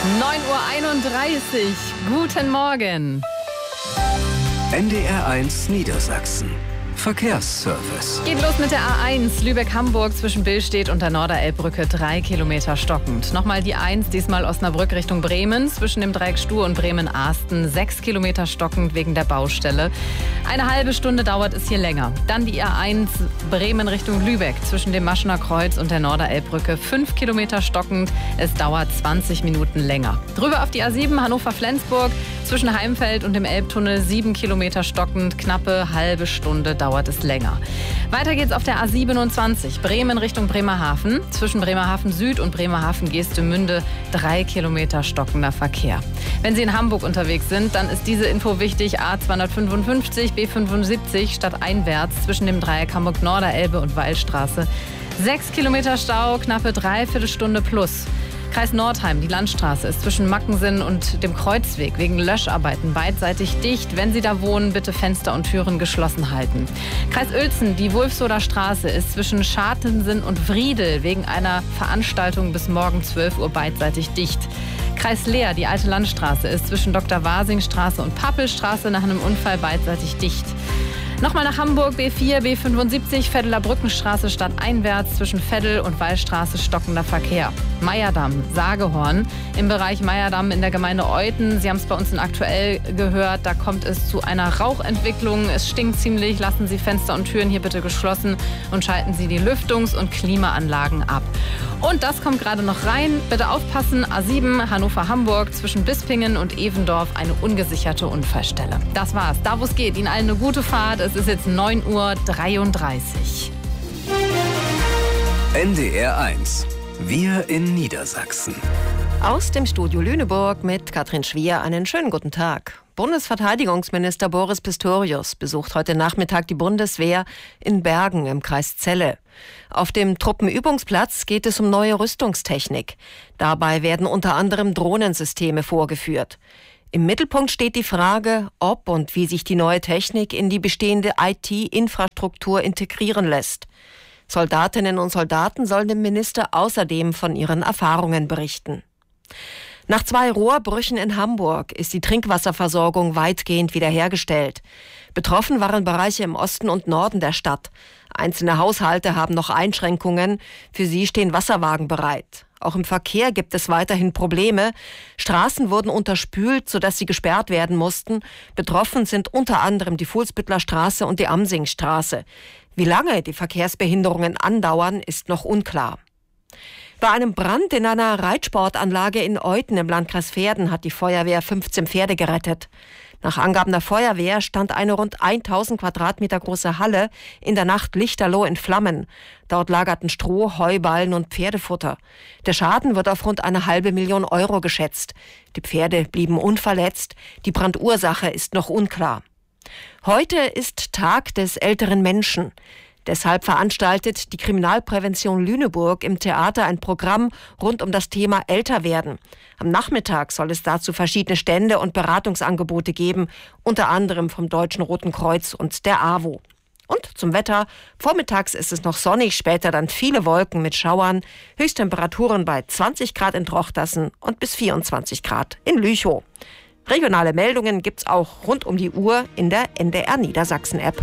9:31 Uhr. Guten Morgen. NDR1 Niedersachsen. Verkehrsservice. Geht los mit der A1 Lübeck-Hamburg zwischen Billstedt und der Norderelbbrücke 3 Kilometer stockend. Nochmal die 1, diesmal Osnabrück Richtung Bremen, zwischen dem Dreieck Stur und Bremen-Ahsten 6 Kilometer stockend wegen der Baustelle. Eine halbe Stunde dauert es hier länger. Dann die A1 Bremen Richtung Lübeck zwischen dem Maschener Kreuz und der Norderelbbrücke 5 Kilometer stockend. Es dauert 20 Minuten länger. Drüber auf die A7 Hannover-Flensburg zwischen Heimfeld und dem Elbtunnel 7 Kilometer stockend. Knappe halbe Stunde dauert es länger. Weiter geht's auf der A27 Bremen Richtung Bremerhaven. Zwischen Bremerhaven Süd und Bremerhaven-Geestemünde 3 Kilometer stockender Verkehr. Wenn Sie in Hamburg unterwegs sind, dann ist diese Info wichtig. A255, B75 stadteinwärts zwischen dem Dreieck Hamburg-Norderelbe und Wallstraße. 6 Kilometer Stau, knappe dreiviertel Stunde plus. Kreis Nordheim, die Landstraße ist zwischen Mackensen und dem Kreuzweg wegen Löscharbeiten beidseitig dicht. Wenn Sie da wohnen, bitte Fenster und Türen geschlossen halten. Kreis Uelzen, die Wulfsoder Straße ist zwischen Schartensen und Wriedel wegen einer Veranstaltung bis morgen 12 Uhr beidseitig dicht. Kreis Leer, die Alte Landstraße ist zwischen Dr. Wasing-Straße und Pappelstraße nach einem Unfall beidseitig dicht. Nochmal nach Hamburg, B4, B75, Veddeler Brückenstraße stadteinwärts zwischen Veddel und Wallstraße stockender Verkehr. Meyerdamm, Sagehorn, im Bereich Meyerdamm in der Gemeinde Euthen. Sie haben es bei uns in Aktuell gehört, da kommt es zu einer Rauchentwicklung. Es stinkt ziemlich, lassen Sie Fenster und Türen hier bitte geschlossen und schalten Sie die Lüftungs- und Klimaanlagen ab. Und das kommt gerade noch rein. Bitte aufpassen, A7 Hannover-Hamburg zwischen Bispingen und Evendorf eine ungesicherte Unfallstelle. Das war's. Da wo es geht, Ihnen allen eine gute Fahrt. Es ist jetzt 9:33 Uhr. NDR1. Wir in Niedersachsen. Aus dem Studio Lüneburg mit Katrin Schwier einen schönen guten Tag. Bundesverteidigungsminister Boris Pistorius besucht heute Nachmittag die Bundeswehr in Bergen im Kreis Celle. Auf dem Truppenübungsplatz geht es um neue Rüstungstechnik. Dabei werden unter anderem Drohnensysteme vorgeführt. Im Mittelpunkt steht die Frage, ob und wie sich die neue Technik in die bestehende IT-Infrastruktur integrieren lässt. Soldatinnen und Soldaten sollen dem Minister außerdem von ihren Erfahrungen berichten. Nach 2 Rohrbrüchen in Hamburg ist die Trinkwasserversorgung weitgehend wiederhergestellt. Betroffen waren Bereiche im Osten und Norden der Stadt. Einzelne Haushalte haben noch Einschränkungen. Für sie stehen Wasserwagen bereit. Auch im Verkehr gibt es weiterhin Probleme. Straßen wurden unterspült, sodass sie gesperrt werden mussten. Betroffen sind unter anderem die Fuhlsbüttler Straße und die Amsingstraße. Wie lange die Verkehrsbehinderungen andauern, ist noch unklar. Bei einem Brand in einer Reitsportanlage in Euthen im Landkreis Verden hat die Feuerwehr 15 Pferde gerettet. Nach Angaben der Feuerwehr stand eine rund 1000 Quadratmeter große Halle in der Nacht lichterloh in Flammen. Dort lagerten Stroh, Heuballen und Pferdefutter. Der Schaden wird auf rund 500.000 Euro geschätzt. Die Pferde blieben unverletzt. Die Brandursache ist noch unklar. Heute ist Tag des älteren Menschen. Deshalb veranstaltet die Kriminalprävention Lüneburg im Theater ein Programm rund um das Thema Älterwerden. Am Nachmittag soll es dazu verschiedene Stände und Beratungsangebote geben, unter anderem vom Deutschen Roten Kreuz und der AWO. Und zum Wetter. Vormittags ist es noch sonnig, später dann viele Wolken mit Schauern. Höchsttemperaturen bei 20 Grad in Trochtersen und bis 24 Grad in Lüchow. Regionale Meldungen gibt's auch rund um die Uhr in der NDR Niedersachsen App.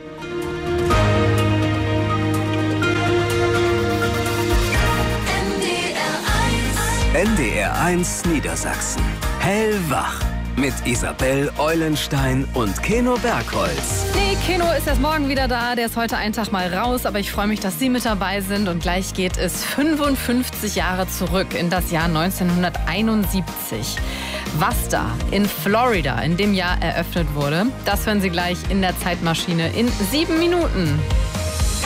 NDR1 Niedersachsen. Hellwach. Mit Isabel Eulenstein und Keno Bergholz. Nee, Keno ist erst morgen wieder da. Der ist heute einen Tag mal raus. Aber ich freue mich, dass Sie mit dabei sind. Und gleich geht es 55 Jahre zurück in das Jahr 1971. Was da in Florida in dem Jahr eröffnet wurde, das hören Sie gleich in der Zeitmaschine in 7 Minuten.